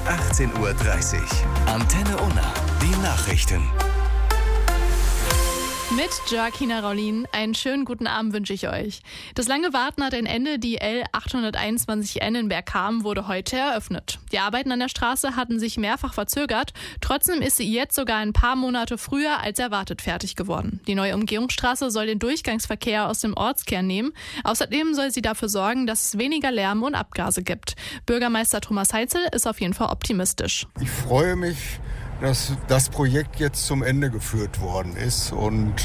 18:30 Uhr. Antenne Unna, die Nachrichten. Mit Joaquina Raulin, einen schönen guten Abend wünsche ich euch. Das lange Warten hat ein Ende. Die L821N in Bergkamen wurde heute eröffnet. Die Arbeiten an der Straße hatten sich mehrfach verzögert. Trotzdem ist sie jetzt sogar ein paar Monate früher als erwartet fertig geworden. Die neue Umgehungsstraße soll den Durchgangsverkehr aus dem Ortskern nehmen. Außerdem soll sie dafür sorgen, dass es weniger Lärm und Abgase gibt. Bürgermeister Thomas Heitzel ist auf jeden Fall optimistisch. Ich freue mich, dass das Projekt jetzt zum Ende geführt worden ist und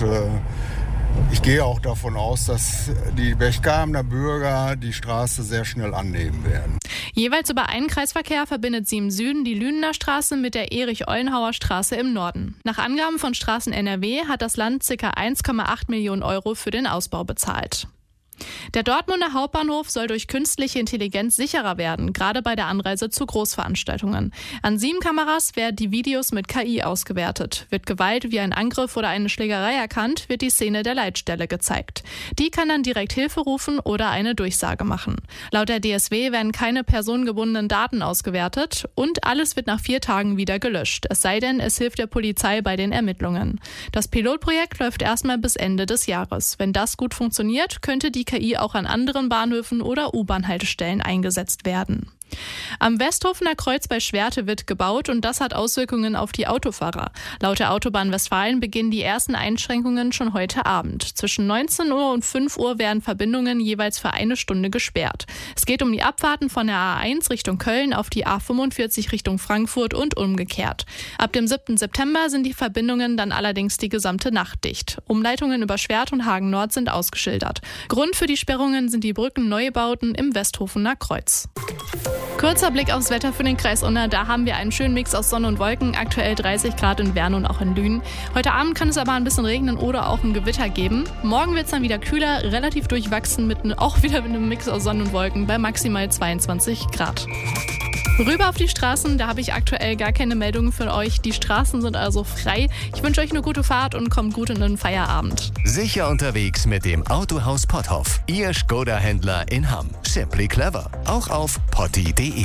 ich gehe auch davon aus, dass die Bergkamener Bürger die Straße sehr schnell annehmen werden. Jeweils über einen Kreisverkehr verbindet sie im Süden die Lünener Straße mit der Erich-Ollenhauer Straße im Norden. Nach Angaben von Straßen NRW hat das Land ca. 1,8 Millionen Euro für den Ausbau bezahlt. Der Dortmunder Hauptbahnhof soll durch künstliche Intelligenz sicherer werden, gerade bei der Anreise zu Großveranstaltungen. An 7 Kameras werden die Videos mit KI ausgewertet. Wird Gewalt wie ein Angriff oder eine Schlägerei erkannt, wird die Szene der Leitstelle gezeigt. Die kann dann direkt Hilfe rufen oder eine Durchsage machen. Laut der DSW werden keine personengebundenen Daten ausgewertet und alles wird nach 4 Tagen wieder gelöscht. Es sei denn, es hilft der Polizei bei den Ermittlungen. Das Pilotprojekt läuft erstmal bis Ende des Jahres. Wenn das gut funktioniert, könnte die KI auch an anderen Bahnhöfen oder U-Bahn-Haltestellen eingesetzt werden. Am Westhofener Kreuz bei Schwerte wird gebaut und das hat Auswirkungen auf die Autofahrer. Laut der Autobahn Westfalen beginnen die ersten Einschränkungen schon heute Abend. Zwischen 19 Uhr und 5 Uhr werden Verbindungen jeweils für 1 Stunde gesperrt. Es geht um die Abfahrten von der A1 Richtung Köln auf die A45 Richtung Frankfurt und umgekehrt. Ab dem 7. September sind die Verbindungen dann allerdings die gesamte Nacht dicht. Umleitungen über Schwert und Hagen Nord sind ausgeschildert. Grund für die Sperrungen sind die Brückenneubauten im Westhofener Kreuz. Kurzer Blick aufs Wetter für den Kreis Unna. Da haben wir einen schönen Mix aus Sonne und Wolken. Aktuell 30 Grad in Werne und auch in Lünen. Heute Abend kann es aber ein bisschen regnen oder auch ein Gewitter geben. Morgen wird es dann wieder kühler, relativ durchwachsen, auch wieder mit einem Mix aus Sonne und Wolken bei maximal 22 Grad. Rüber auf die Straßen, da habe ich aktuell gar keine Meldungen für euch. Die Straßen sind also frei. Ich wünsche euch eine gute Fahrt und kommt gut in den Feierabend. Sicher unterwegs mit dem Autohaus Potthoff. Ihr Skoda-Händler in Hamm. Simply clever. Auch auf potti.de.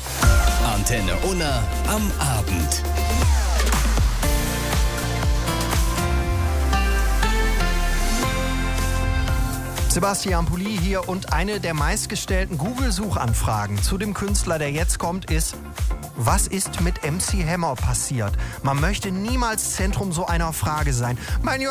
Antenne Unna am Abend. Sebastian Pulli hier und eine der meistgestellten Google-Suchanfragen zu dem Künstler, der jetzt kommt, ist: Was ist mit MC Hammer passiert? Man möchte niemals Zentrum so einer Frage sein. Mein